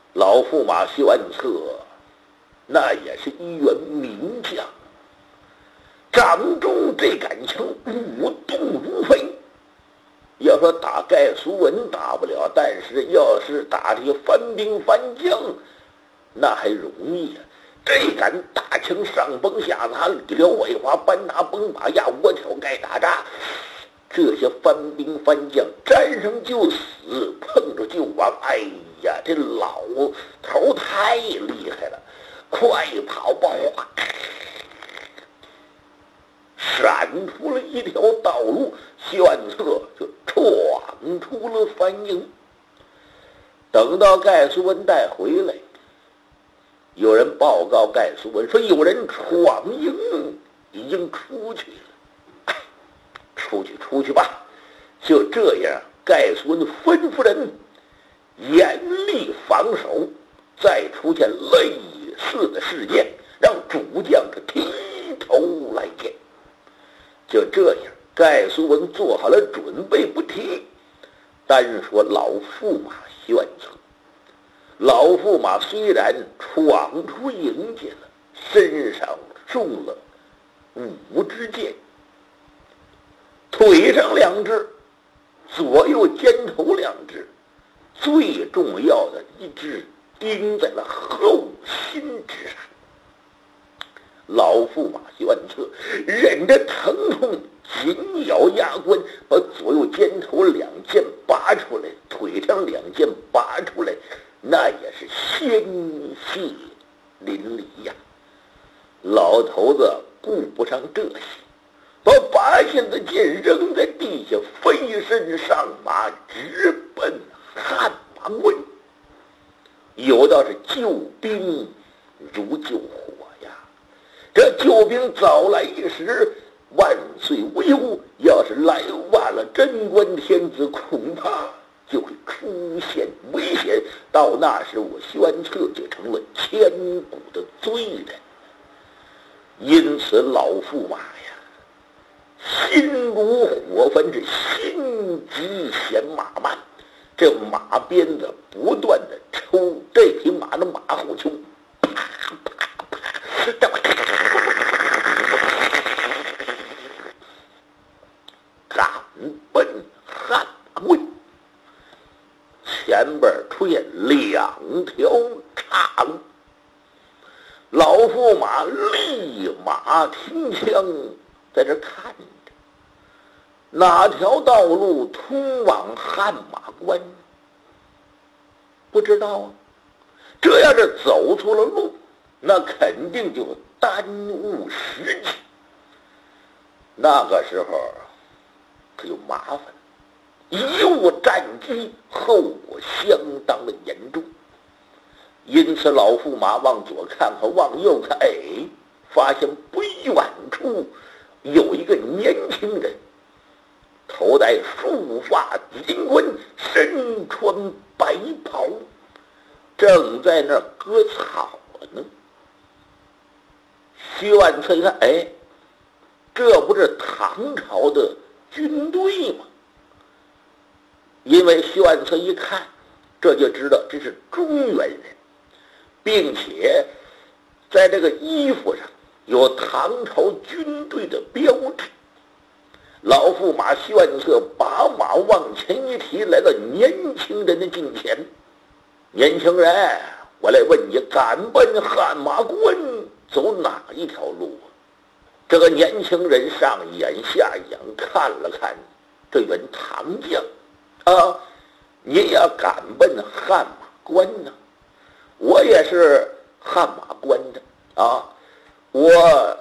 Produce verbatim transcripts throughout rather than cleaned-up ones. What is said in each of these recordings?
老驸马薛万策那也是一员名将，掌中这杆枪无动如飞。要说打盖苏文打不了，但是要是打这些番兵番将，那还容易啊。这杆大枪上崩下砸，里撩外滑，搬拿崩把压，窝挑盖打扎，这些番兵番将沾上就死，碰着就亡。哎呀，这老头太厉害了，快跑吧！闪出了一条道路，薛万策就闯出了番营。等到盖苏文带回来，有人报告盖苏文说有人闯营，已经出去了。出去出去吧。就这样，盖苏文吩咐人严厉防守，再出现类似的事件，让主将这提头来见。就这样，盖苏文做好了准备不提。单说老驸马薛万策，老驸马虽然闯出营去了，身上中了五支箭，腿上两支，左右肩头两支，最重要的一支钉在了后心之上。老驸马薛万策忍着疼痛，紧咬牙关，把左右肩头两剑拔出来，腿上两剑拔出来，那也是鲜血淋漓呀。老头子顾不上这些，把拔下的剑扔在地下，飞身上马，直奔汗马关。有道是救兵如救火呀，这救兵早来一时，万岁无忧；要是来晚了，贞观天子恐怕就会出现危险。到那时，我薛万策就成了千古的罪人。因此，老驸马呀，心如火焚，是心急嫌马慢。这马鞭子不断的抽这匹马的马后胸，啪啪啪，赶奔汗马关。前边出现两条岔路，老驸马立马停枪，在这看着，哪条道路通往汗马关？不知道啊。这要是走错了路，那肯定就耽误时机。那个时候可就麻烦了，贻误战机，后果相当的严重。因此，老驸马往左看看，往右看，哎，发现不远处有一个年轻人，头戴束发金冠，身穿白袍，正在那儿割草呢。薛万策一看，哎，这不是唐朝的军队吗？因为薛万策一看，这就知道这是中原人，并且在这个衣服上有唐朝军队的标志。老驸马薛万策把马往前一提，来到年轻人的近前。年轻人，我来问你，赶奔汗马关走哪一条路啊？这个年轻人上眼下眼看了看这员唐将，啊，您要赶奔汗马关呢？我也是汗马关的啊，我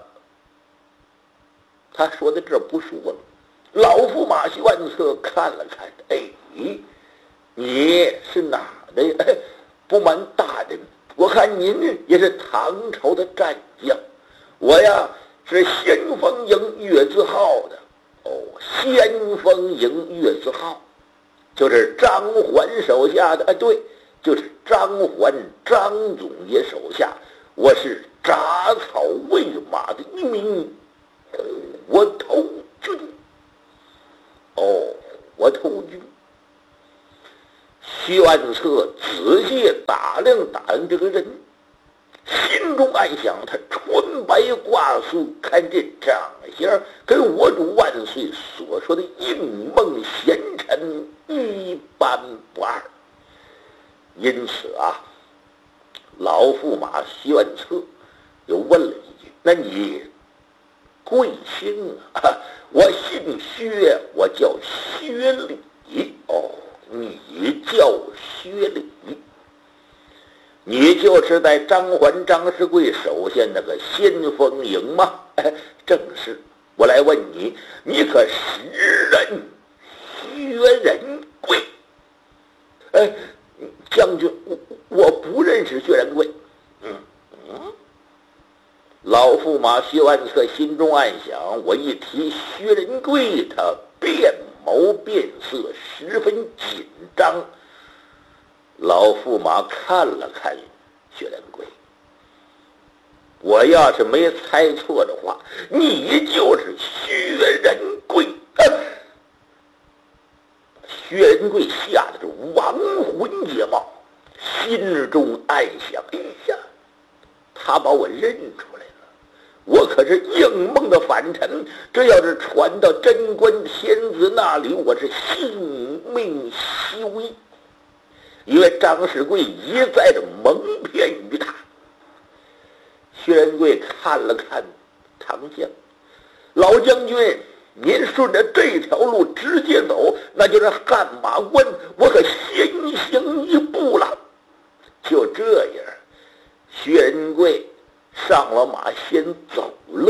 他说的这不说了。老驸马薛万策看了看，哎，你是哪的？哎，不瞒大人，我看您也是唐朝的战将。我呀是先锋营月字号的。哦，先锋营月字号就是张环手下的。哎，对，就是张环张总爷手下。我是铡草喂马的一名火头军。哦，火头军。 徐万策仔细打量打量这个人，心中暗想：他穿白挂素，看这长相跟我主万岁所说的应梦贤臣一般不二。因此啊，老驸马徐万策又问了一句：那你贵姓啊？我姓薛，我叫薛礼。哦，你叫薛礼，你就是在张环张世贵手下那个先锋营吗？哎，正是。我来问你，你可识人薛仁贵？哎，将军，我我不认识薛仁贵。嗯嗯，老驸马薛万策心中暗想：我一提薛仁贵，他变毛变色，十分紧张。老驸马看了看薛仁贵，我要是没猜错的话，你就是薛仁贵。啊、薛仁贵吓得是亡魂皆冒，心中暗想：哎呀，他把我认出来了，我可是应梦的反臣，这要是传到贞观天子那里，我是性命稀微。因为张世贵一再的蒙骗于他。薛仁贵看了看唐将：老将军，您顺着这条路直接走，那就是汗马关，我可先行一步了。就这样，薛仁贵上了马先走了。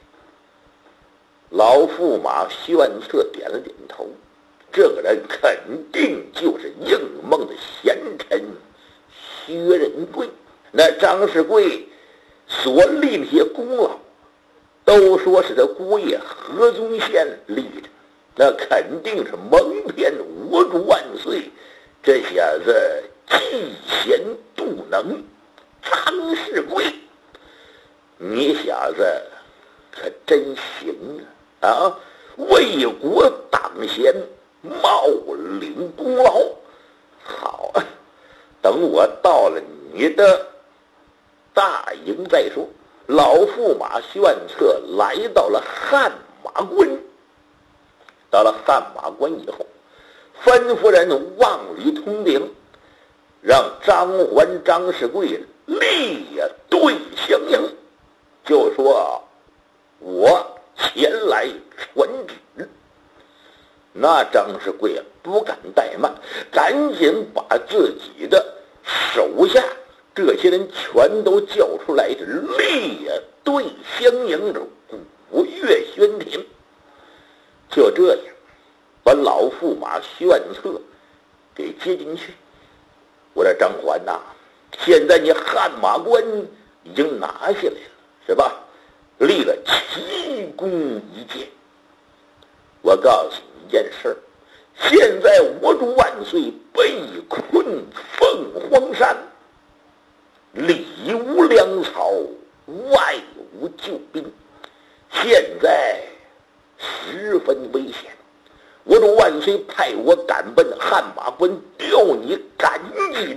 老驸马薛万策点了点头，这个人肯定就是应梦的贤臣薛仁贵。那张世贵所立的些功劳，都说是他姑爷何宗宪立的，那肯定是蒙骗我主万岁。这小子嫉贤妒能，张世贵，你小子可真行啊！啊，为国挡贤，冒领功劳。好啊，等我到了你的大营再说。老驸马薛万策来到了汗马关，到了汗马关以后，吩咐人往里通禀，让张环张世贵列队相迎，就说我前来传旨。那张世贵不敢怠慢，赶紧把自己的手下这些人全都叫出来，是列队相迎着，鼓乐喧天。就这样，把老驸马薛万策给接进去。我说张环呐、啊，现在你汗马关已经拿下来了，是吧？立了奇功一件。我告诉你一件事儿，现在我主万岁被困凤凰山，里无粮草，外无救兵，现在十分危险。我主万岁派我赶奔汗马关，调你赶紧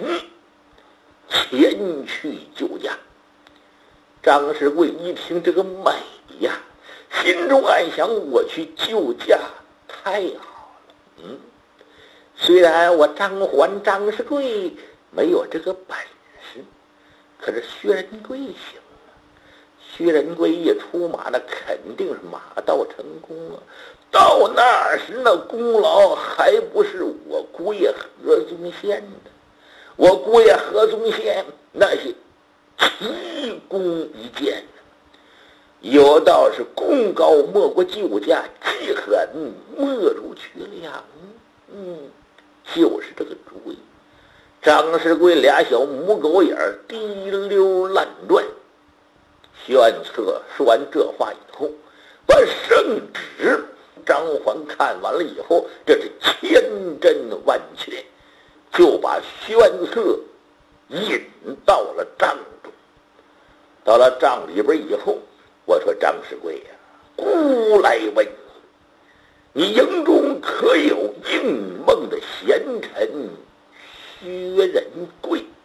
前去救驾。张世贵一听这个美呀，心中暗想：我去救驾太好了。嗯，虽然我张环张世贵没有这个本事，可是薛仁贵行啊。薛仁贵一出马，那肯定是马到成功啊。到那时那功劳还不是我姑爷何宗宪的？我姑爷何宗宪那些奇功一件，有道是功高莫过救驾，记恨莫如缺粮。嗯，就是这个主意。张世贵俩小母狗眼儿滴溜乱转。薛万策说完这话以后，把圣旨张环看完了以后，这是千真万确，就把薛万策引到了帐中。到了帐里边以后，我说张世贵呀、啊，孤来问你，你营中可有应梦的贤臣薛仁贵。